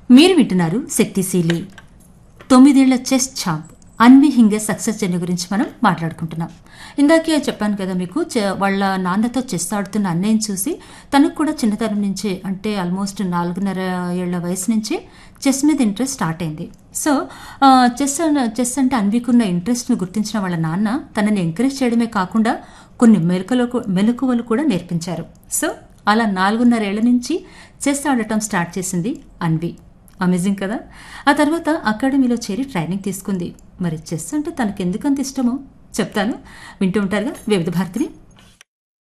మీరు వింటున్నారు శక్తిశీలి. 9 ఏళ్ల chess champ Anvi Hinge success journey గురించి మనం మాట్లాడుకుంటున్నాం. ఇందాకే చెప్పాను కదా మీకు, వాళ్ళ నాన్నతో చెస్ ఆడుతున్న అన్నయ్యని చూసి తనకు కూడా చిన్నతనం నుంచే, అంటే ఆల్మోస్ట్ 4.5 ఏళ్ల వయసు నుంచి చెస్ మీద ఇంట్రెస్ట్ స్టార్ట్ అయింది. సో చెస్ అంటే అన్వికున్న ఇంట్రెస్ట్ను గుర్తించిన వాళ్ళ నాన్న తనని ఎంకరేజ్ చేయడమే కాకుండా కొన్ని మెలకువలు కూడా నేర్పించారు. సో అలా 4.5 ఏళ్ల నుంచి చెస్ ఆడటం స్టార్ట్ చేసింది అన్వి. అమేజింగ్ కదా. ఆ తర్వాత అకాడమీలో చేరి ట్రైనింగ్ తీసుకుంది. మరి చెస్ అంటే తనకెందుకంత ఇష్టమో చెప్తాను, వింటూ ఉంటారుగా వివిధ భారతిని.